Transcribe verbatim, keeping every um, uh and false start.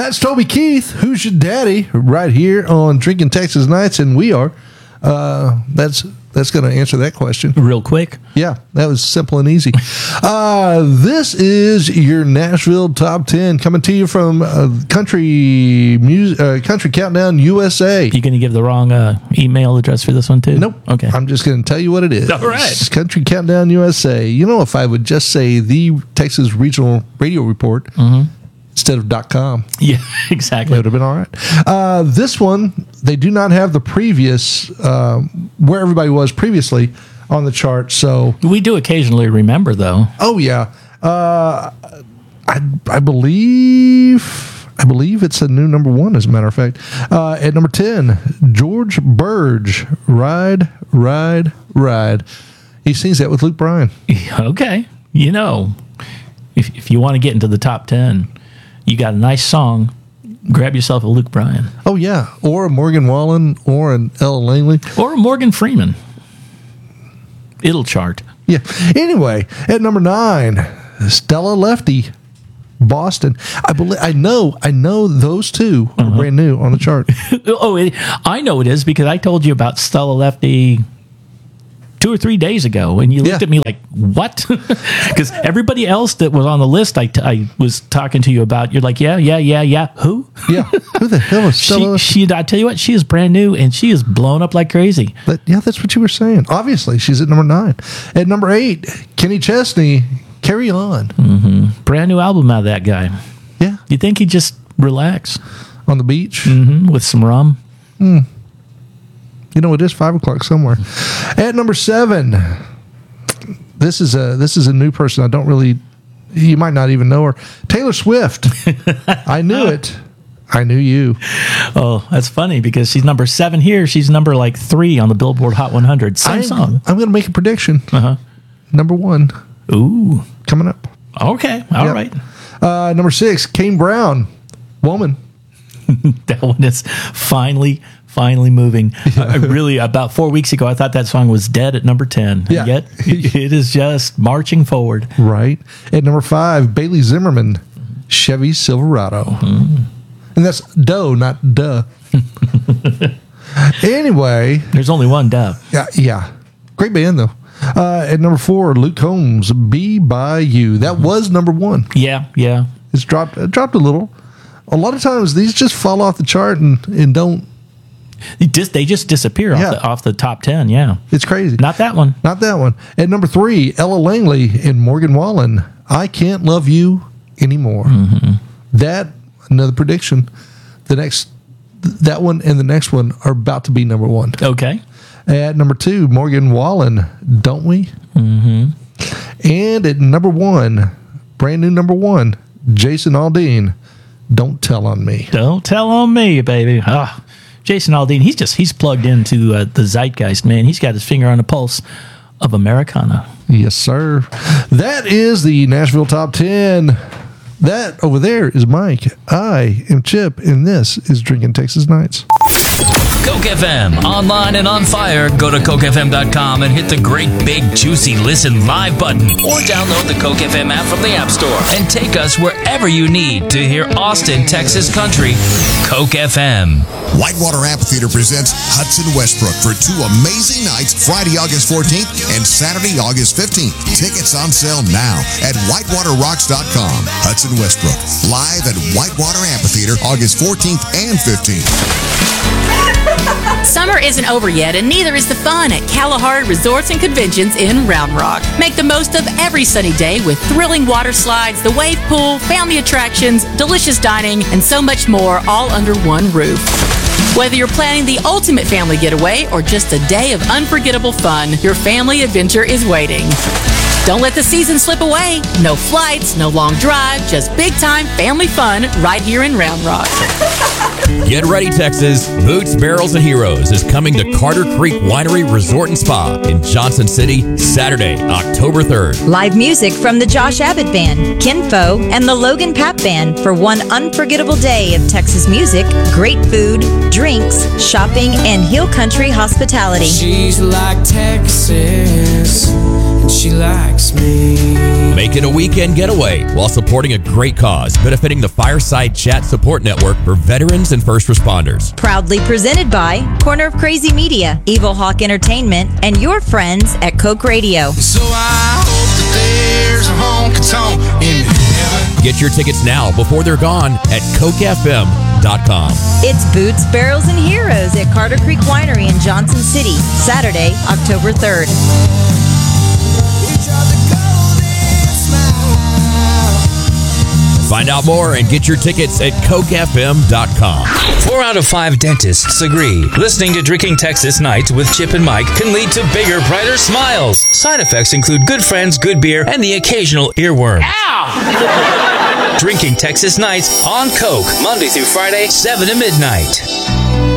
That's Toby Keith, Who's Your Daddy, right here on Drinking Texas Nights, and we are. Uh, that's that's going to answer that question real quick. Yeah, that was simple and easy. Uh, this is your Nashville Top ten coming to you from uh, Country Music, uh, Country Countdown U S A. You going to give the wrong uh, email address for this one too? Nope. Okay. I'm just going to tell you what it is. All right. It's Country Countdown U S A. You know, if I would just say the Texas Regional Radio Report. Mm-hmm. Instead of .com. Yeah, exactly. It would have been all right. Uh, this one, they do not have the previous, uh, where everybody was previously on the chart. So we do occasionally remember, though. Oh, yeah. Uh, I, I believe... I believe it's a new number one, as a matter of fact. Uh, at number ten, George Burge, Ride, Ride, Ride. He sings that with Luke Bryan. Okay. You know, if, if you want to get into the top ten... You got a nice song, grab yourself a Luke Bryan. Oh, yeah. Or a Morgan Wallen or an Ella Langley. Or a Morgan Freeman. It'll chart. Yeah. Anyway, at number nine, Stella Lefty, Boston. I believe I know I know those two are uh-huh. brand new on the chart. oh, it, I know it is because I told you about Stella Lefty two or three days ago, and you looked yeah. at me like, what? Because everybody else that was on the list I, t- I was talking to you about, you're like, yeah, yeah, yeah, yeah. Who? Yeah. Who the hell is Stella? She, she, I tell you what, she is brand new, and she is blown up like crazy. But, yeah, that's what you were saying. Obviously, she's at number nine. At number eight, Kenny Chesney, Carry On. Mm-hmm. Brand new album out of that guy. Yeah. You think he'd just relax? On the beach? Mm-hmm. With some rum? Hmm. You know, it is five o'clock somewhere. At number seven, this is a this is a new person. I don't really, you might not even know her. Taylor Swift. I knew it. I knew you. Oh, that's funny because she's number seven here. She's number like three on the Billboard Hot one hundred. Same I'm, song. I'm going to make a prediction. Uh-huh. Number one. Ooh. Coming up. Okay. All yep. right. Uh, number six, Kane Brown, Woman. That one is finally, finally moving. Yeah. I really, about four weeks ago, I thought that song was dead at number ten. Yeah. And yet, it is just marching forward. Right. At number five, Bailey Zimmerman, Chevy Silverado. Mm. And that's dough, not duh. Anyway. There's only one duh. Yeah. Yeah. Great band, though. Uh, at number four, Luke Combs, Be By You. That mm-hmm. was number one. Yeah, yeah. It's dropped, it dropped a little. A lot of times these just fall off the chart and, and don't. It just, they just disappear yeah. off, the, off the top ten, yeah. It's crazy. Not that one. Not that one. At number three, Ella Langley and Morgan Wallen, I Can't Love You Anymore. Mm-hmm. That, another prediction, the next, that one and the next one are about to be number one. Okay. At number two, Morgan Wallen, Don't We? Mm-hmm. And at number one, brand new number one, Jason Aldean, Don't Tell on Me. Don't tell on me, baby. Ah, Jason Aldean, he's just, he's plugged into uh, the zeitgeist, man. He's got his finger on the pulse of Americana. Yes, sir. That is the Nashville Top ten. That over there is Mike. I am Chip, and this is Drinking Texas Nights. Coke F M, online and on fire. Go to coke f m dot com and hit the great big juicy listen live button, or download the Coke F M app from the App Store and take us wherever you need to hear Austin, Texas country. Coke F M. Whitewater Amphitheater presents Hudson Westbrook for two amazing nights, Friday, August fourteenth and Saturday, August fifteenth. Tickets on sale now at whitewater rocks dot com. Hudson Westbrook, live at Whitewater Amphitheater, August fourteenth and fifteenth. Summer isn't over yet, and neither is the fun at Kalahari Resorts and Conventions in Round Rock. Make the most of every sunny day with thrilling water slides, the wave pool, family attractions, delicious dining, and so much more, all under one roof. Whether you're planning the ultimate family getaway or just a day of unforgettable fun, your family adventure is waiting. Don't let the season slip away. No flights, no long drive, just big-time family fun right here in Round Rock. Get ready, Texas. Boots, Barrels, and Heroes is coming to Carter Creek Winery Resort and Spa in Johnson City, Saturday, October third. Live music from the Josh Abbott Band, Kinfo, and the Logan Papp Band for one unforgettable day of Texas music, great food, drinks, shopping, and hill country hospitality. She's like Texas. and she likes me. Make it a weekend getaway while supporting a great cause benefiting the Fireside Chat Support Network for veterans and first responders. Proudly presented by Corner of Crazy Media, Evil Hawk Entertainment, and your friends at Coke Radio. So I hope that there's a honky-tonk in heaven. Get your tickets now before they're gone at coke f m dot com. It's Boots, Barrels, and Heroes at Carter Creek Winery in Johnson City, Saturday, October third. Find out more and get your tickets at coke f m dot com. Four out of five dentists agree. Listening to Drinking Texas Nights with Chip and Mike can lead to bigger, brighter smiles. Side effects include good friends, good beer, and the occasional earworm. Ow! Drinking Texas Nights on Coke, Monday through Friday, seven to midnight.